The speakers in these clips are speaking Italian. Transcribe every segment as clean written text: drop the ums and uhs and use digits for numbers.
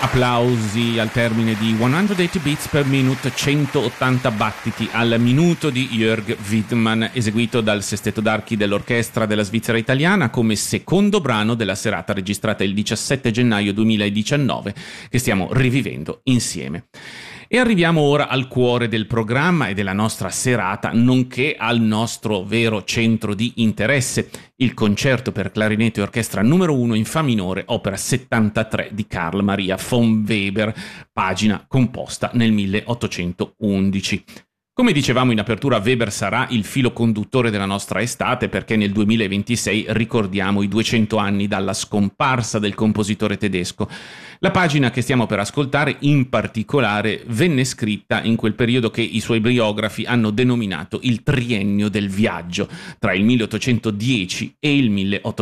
Applausi al termine di 180 beats per minute, 180 battiti al minuto di Jörg Widmann, eseguito dal Sestetto d'Archi dell'Orchestra della Svizzera Italiana come secondo brano della serata registrata il 17 gennaio 2019, che stiamo rivivendo insieme. E arriviamo ora al cuore del programma e della nostra serata, nonché al nostro vero centro di interesse, il concerto per clarinetto e orchestra numero 1 in fa minore, opera 73 di Carl Maria von Weber, pagina composta nel 1811. Come dicevamo in apertura, Weber sarà il filo conduttore della nostra estate, perché nel 2026 ricordiamo i 200 anni dalla scomparsa del compositore tedesco. La pagina che stiamo per ascoltare, in particolare, venne scritta in quel periodo che i suoi biografi hanno denominato il triennio del viaggio, tra il 1810 e il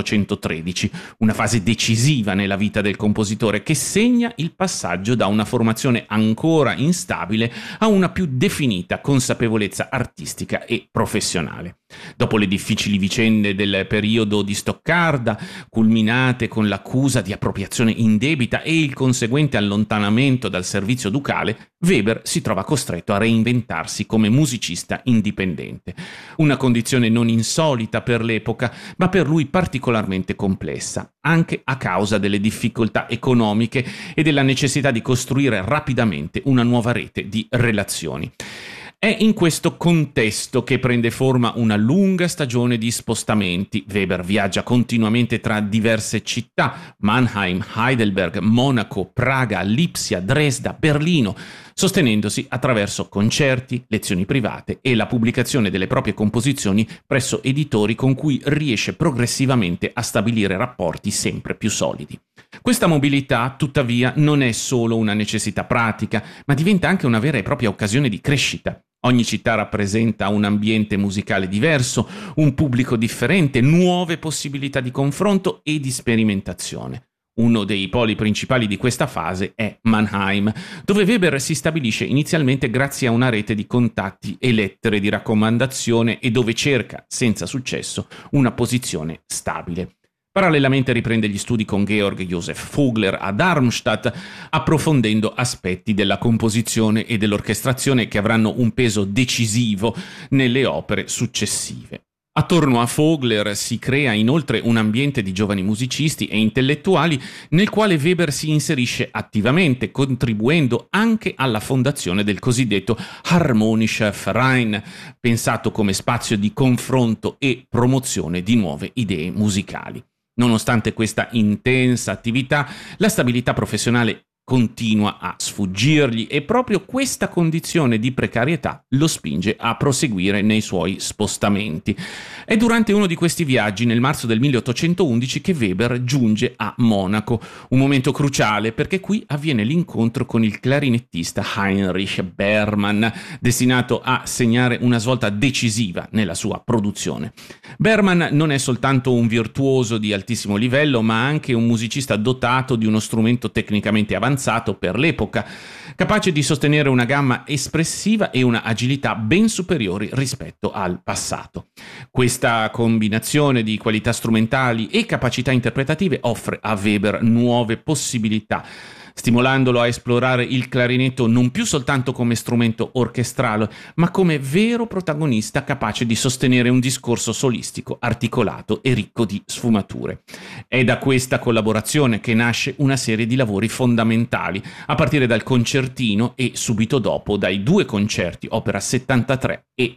1813, una fase decisiva nella vita del compositore che segna il passaggio da una formazione ancora instabile a una più definita consapevolezza artistica e professionale. Dopo le difficili vicende del periodo di Stoccarda, culminate con l'accusa di appropriazione indebita e il conseguente allontanamento dal servizio ducale, Weber si trova costretto a reinventarsi come musicista indipendente. Una condizione non insolita per l'epoca, ma per lui particolarmente complessa, anche a causa delle difficoltà economiche e della necessità di costruire rapidamente una nuova rete di relazioni. È in questo contesto che prende forma una lunga stagione di spostamenti. Weber viaggia continuamente tra diverse città, Mannheim, Heidelberg, Monaco, Praga, Lipsia, Dresda, Berlino, sostenendosi attraverso concerti, lezioni private e la pubblicazione delle proprie composizioni presso editori con cui riesce progressivamente a stabilire rapporti sempre più solidi. Questa mobilità, tuttavia, non è solo una necessità pratica, ma diventa anche una vera e propria occasione di crescita. Ogni città rappresenta un ambiente musicale diverso, un pubblico differente, nuove possibilità di confronto e di sperimentazione. Uno dei poli principali di questa fase è Mannheim, dove Weber si stabilisce inizialmente grazie a una rete di contatti e lettere di raccomandazione e dove cerca, senza successo, una posizione stabile. Parallelamente riprende gli studi con Georg Joseph Vogler a Darmstadt, approfondendo aspetti della composizione e dell'orchestrazione che avranno un peso decisivo nelle opere successive. Attorno a Vogler si crea inoltre un ambiente di giovani musicisti e intellettuali nel quale Weber si inserisce attivamente, contribuendo anche alla fondazione del cosiddetto Harmonischer Verein, pensato come spazio di confronto e promozione di nuove idee musicali. Nonostante questa intensa attività, la stabilità professionale continua a sfuggirgli e proprio questa condizione di precarietà lo spinge a proseguire nei suoi spostamenti. È durante uno di questi viaggi, nel marzo del 1811, che Weber giunge a Monaco, un momento cruciale perché qui avviene l'incontro con il clarinettista Heinrich Berman, destinato a segnare una svolta decisiva nella sua produzione. Berman non è soltanto un virtuoso di altissimo livello, ma anche un musicista dotato di uno strumento tecnicamente avanzato per l'epoca, capace di sostenere una gamma espressiva e una agilità ben superiori rispetto al passato. Questa combinazione di qualità strumentali e capacità interpretative offre a Weber nuove possibilità, stimolandolo a esplorare il clarinetto non più soltanto come strumento orchestrale, ma come vero protagonista capace di sostenere un discorso solistico, articolato e ricco di sfumature. È da questa collaborazione che nasce una serie di lavori fondamentali, a partire dal concertino e subito dopo dai due concerti, opera 73 e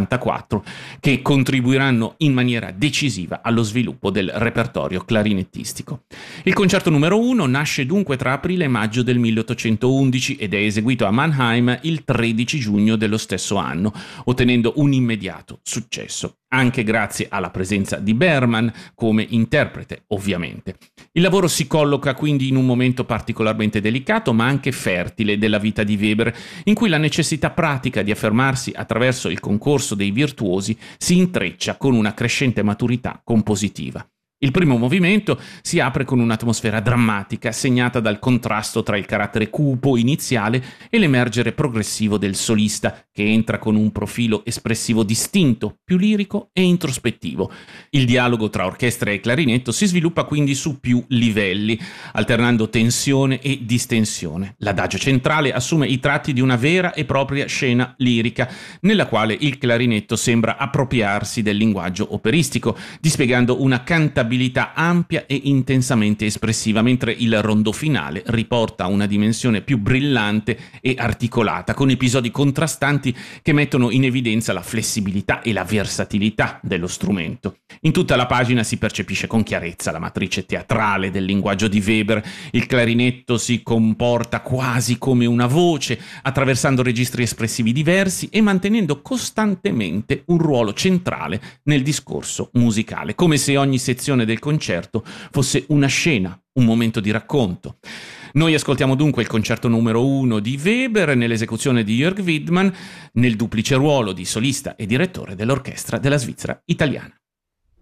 74, che contribuiranno in maniera decisiva allo sviluppo del repertorio clarinettistico. Il concerto numero 1 nasce dunque tra aprile e maggio del 1811 ed è eseguito a Mannheim il 13 giugno dello stesso anno, ottenendo un immediato successo, anche grazie alla presenza di Berman come interprete, ovviamente. Il lavoro si colloca quindi in un momento particolarmente delicato, ma anche fertile della vita di Weber, in cui la necessità pratica di affermarsi attraverso il concorso dei virtuosi si intreccia con una crescente maturità compositiva. Il primo movimento si apre con un'atmosfera drammatica, segnata dal contrasto tra il carattere cupo iniziale e l'emergere progressivo del solista, che entra con un profilo espressivo distinto, più lirico e introspettivo. Il dialogo tra orchestra e clarinetto si sviluppa quindi su più livelli, alternando tensione e distensione. L'adagio centrale assume i tratti di una vera e propria scena lirica, nella quale il clarinetto sembra appropriarsi del linguaggio operistico, dispiegando una cantabilità ampia e intensamente espressiva, mentre il rondo finale riporta una dimensione più brillante e articolata, con episodi contrastanti che mettono in evidenza la flessibilità e la versatilità dello strumento. In tutta la pagina si percepisce con chiarezza la matrice teatrale del linguaggio di Weber. Il clarinetto si comporta quasi come una voce, attraversando registri espressivi diversi e mantenendo costantemente un ruolo centrale nel discorso musicale, come se ogni sezione del concerto fosse una scena, un momento di racconto. Noi ascoltiamo dunque il concerto numero 1 di Weber nell'esecuzione di Jörg Widmann, nel duplice ruolo di solista e direttore dell'orchestra della Svizzera italiana.